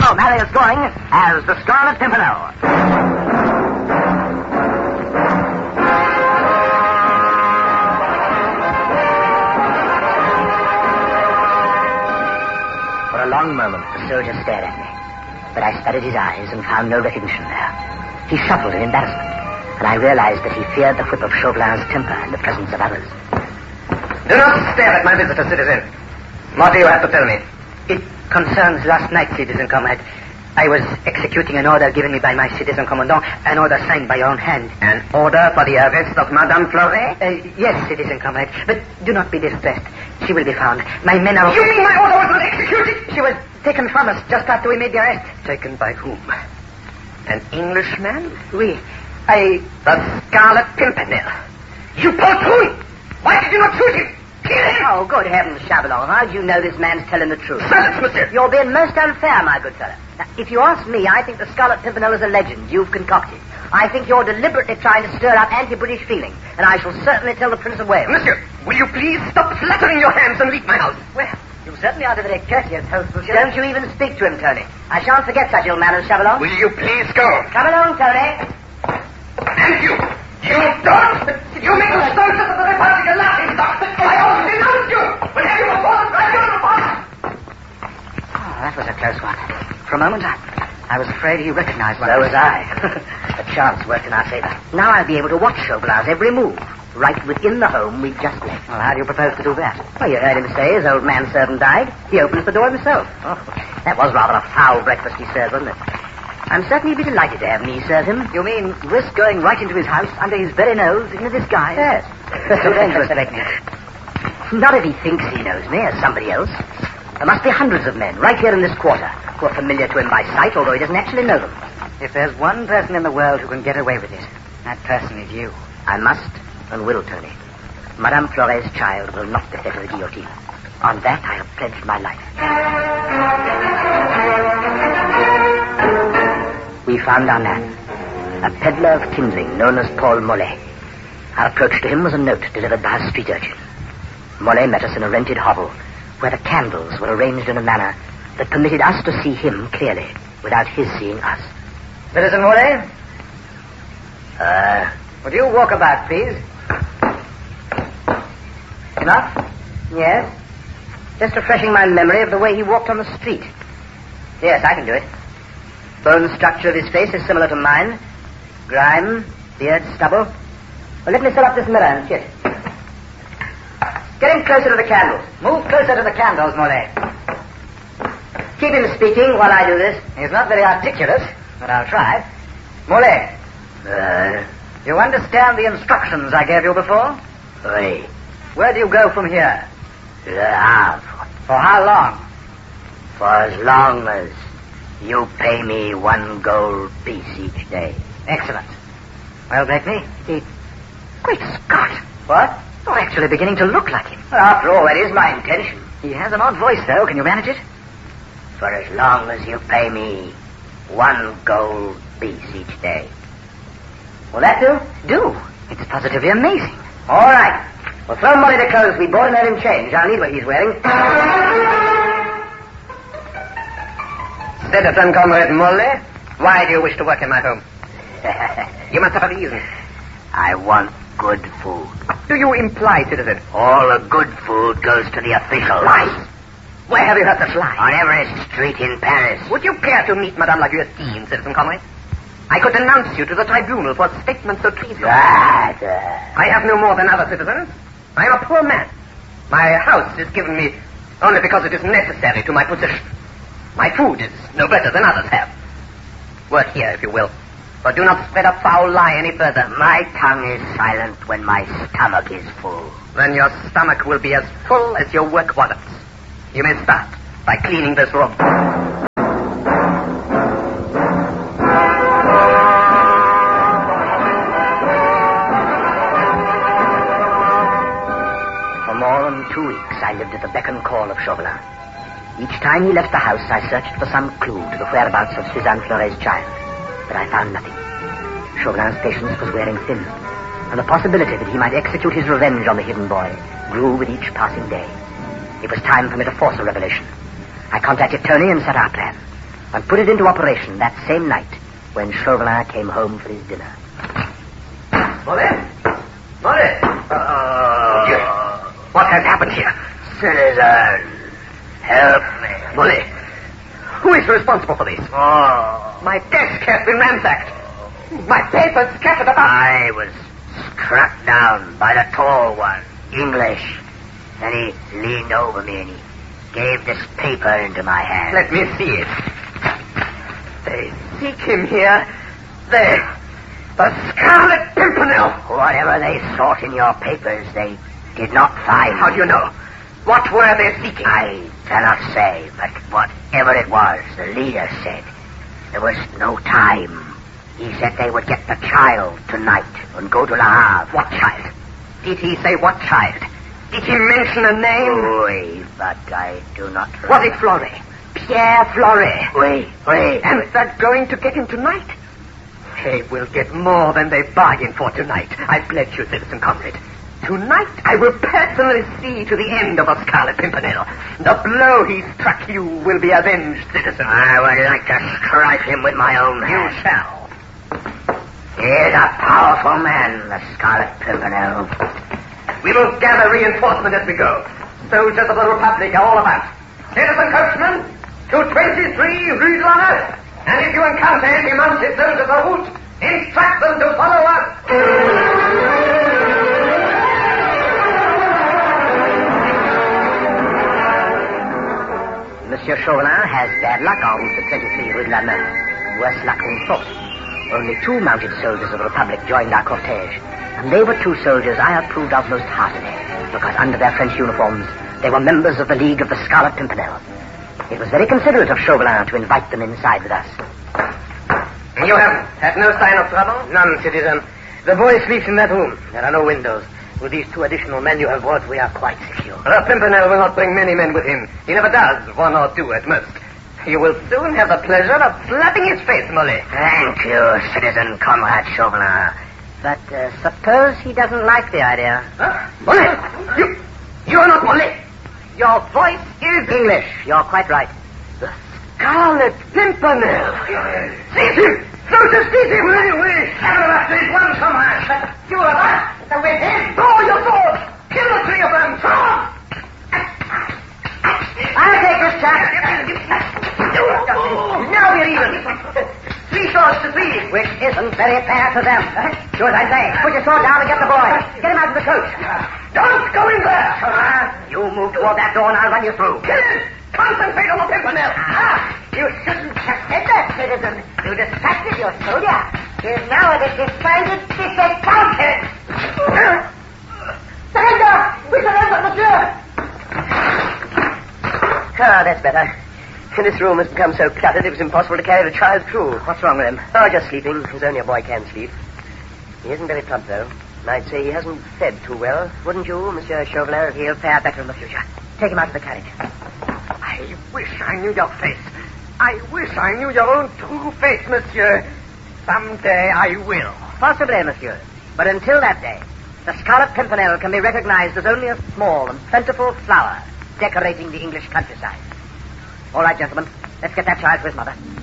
home. Ariel scoring as the Scarlet Pimpernel. For a long moment, the soldier stared at me, but I studied his eyes and found no recognition there. He shuffled in embarrassment, and I realized that he feared the whip of Chauvelin's temper in the presence of others. Do not stare at my visitor, citizen. What do you have to tell me? It concerns last night, citizen comrade. I was executing an order given me by my citizen commandant, an order signed by your own hand. An order for the arrest of Madame Fleury? Yes, citizen comrade, but do not be distressed. She will be found. My men are... You mean my order was not executed? She was taken from us just after we made the arrest. Taken by whom? An Englishman? Oui. The Scarlet Pimpernel. You poltroon! Why did you not shoot him? Kill him! Oh, good heavens, Chabalon. How do you know this man's telling the truth? Silence, monsieur! You're being most unfair, my good fellow. Now, if you ask me, I think the Scarlet Pimpernel is a legend you've concocted. I think you're deliberately trying to stir up anti-British feeling, and I shall certainly tell the Prince of Wales. Monsieur, will you please stop flattering your hands and leave my house? Well, you certainly are a very courteous host, monsieur. Don't you even speak to him, Tony. I shan't forget such ill manners, Chabalon. Will you please go? Come along, Tony. And you don't! You make a soldier of the Republic a laughing stock! I always denounce you! Whenever you report, I go to the boss! Oh, that was a close one. For a moment, I was afraid he recognized one. So was I. The chance worked in our favor. Now I'll be able to watch Chauvelin's every move, right within the home we've just left. Well, how do you propose to do that? Well, you heard him say his old manservant died. He opens the door himself. Oh, that was rather a foul breakfast he served, wasn't it? I'm certain he'd be delighted to have me serve him. You mean risk going right into his house under his very nose in a disguise? Yes. So dangerous, Beckman. Not if he thinks he knows me as somebody else. There must be hundreds of men right here in this quarter who are familiar to him by sight, although he doesn't actually know them. If there's one person in the world who can get away with it, that person is you. I must and will, Tony. Madame Fleury's child will not be set to the guillotine. On that I have pledged my life. We found our man, a peddler of kindling known as Paul Mollet. Our approach to him was a note delivered by a street urchin. Mollet met us in a rented hovel, where the candles were arranged in a manner that permitted us to see him clearly, without his seeing us. Citizen Mollet? Would you walk about, please? Enough? Yes? Just refreshing my memory of the way he walked on the street. Yes, I can do it. Bone structure of his face is similar to mine. Grime, beard, stubble. Well, let me set up this mirror and sit. Get him closer to the candles. Move closer to the candles, Mollet. Keep him speaking while I do this. He's not very articulate, but I'll try. Mollet. You understand the instructions I gave you before? Oui. Where do you go from here? Le Havre. For how long? For as long as you pay me 1 gold piece each day. Excellent. Well, Blakeney, Great Scott! What? You're actually beginning to look like him. Well, after all, that is my intention. He has an odd voice, though. Can you manage it? For as long as you pay me 1 gold piece each day. Will that do? Do. It's positively amazing. All right. Well, throw money to clothes we bought and let him change. I'll need what he's wearing. Citizen Comrade Mollet, why do you wish to work in my home? You must have a reason. I want good food. Do you imply, citizen? All the good food goes to the officials. Lies! Where have you heard the lie? On every street in Paris. Would you care to meet Madame la Guillotine, Citizen Comrade? I could denounce you to the tribunal for statements so treasonable. I have no more than other citizens. I am a poor man. My house is given me only because it is necessary to my position. My food is no better than others have. Work here, if you will. But do not spread a foul lie any further. My tongue is silent when my stomach is full. Then your stomach will be as full as your work warrants. You may start by cleaning this room. For more than 2 weeks, I lived at the beck and call of Chauvelin. Each time he left the house, I searched for some clue to the whereabouts of Suzanne Fleury's child. But I found nothing. Chauvelin's patience was wearing thin, and the possibility that he might execute his revenge on the hidden boy grew with each passing day. It was time for me to force a revelation. I contacted Tony and set our plan. and put it into operation that same night when Chauvelin came home for his dinner. Molly? What has happened here? Citizen, help me. Molly, who is responsible for this? Oh. My desk has been ransacked. My papers scattered about. I was struck down by the tall one, English. Then he leaned over me and he gave this paper into my hand. Let me see it. They seek him here. The Scarlet Pimpernel. Whatever they sought in your papers, they did not find. How do you know? What were they seeking? I cannot say, but whatever it was, the leader said there was no time. He said they would get the child tonight and go to Le Havre. What child? Did he say what child? Did he mention a name? Oui, but I do not remember. Was it Florey? Pierre Florey? Oui. And they're going to get him tonight? They will get more than they bargained for tonight. I pledge you, citizen comrade. Tonight I will personally see to the end of the Scarlet Pimpernel. The blow he struck you will be avenged, citizen. I would like to strike him with my own hand. You shall. He is a powerful man, the Scarlet Pimpernel. We will gather reinforcement as we go. Soldiers of the Republic are all about. Citizen coachman, to 23 Rue de la Neuf. And if you encounter any mounted soldiers or route, instruct them to follow us. Monsieur Chauvelin has bad luck en route to 23 Rue de la Neuf. Worse luck than thought. Only 2 mounted soldiers of the Republic joined our cortege. And they were 2 soldiers I approved of most heartily, because under their French uniforms, they were members of the League of the Scarlet Pimpernel. It was very considerate of Chauvelin to invite them inside with us. You have had no sign of trouble? None, citizen. The boy sleeps in that room. There are no windows. With these 2 additional men you have brought, we are quite secure. The Pimpernel will not bring many men with him. He never does, 1 or 2 at most. You will soon have the pleasure of slapping his face, Molly. Thank you, citizen comrade Chauvelin. But suppose he doesn't like the idea. Huh? Molly! You are not Molly. Your voice is English. You're quite right. The Scarlet Pimpernel. Seize him! Soldiers, seize him! We several of these one comrade. But you are us. With him. Draw your swords. Kill the 3 of them. Throw them. I'll take this chap. Now we're even. 3 swords to 3, which isn't very fair to them. Do as I say. Put your sword down and get the boy. Get him out of the coach. Don't go in there. You move toward that door and I'll run you through. Kill him. Concentrate on the Pimpernel. You shouldn't have said that, citizen. You distracted your soldier. He's now at a decided disadvantage. Surrender! We surrender, monsieur! That's better. This room has become so cluttered it was impossible to carry the child's crew. What's wrong with him? Oh, just sleeping, as only a boy can sleep. He isn't very plump, though. I'd say he hasn't fed too well. Wouldn't you, Monsieur Chauvelin? He'll fare better in the future. Take him out of the carriage. I wish I knew your face. I wish I knew your own true face, monsieur. Someday I will. Possibly, monsieur. But until that day, the Scarlet Pimpernel can be recognized as only a small and plentiful flower decorating the English countryside. All right, gentlemen, let's get that child to his mother.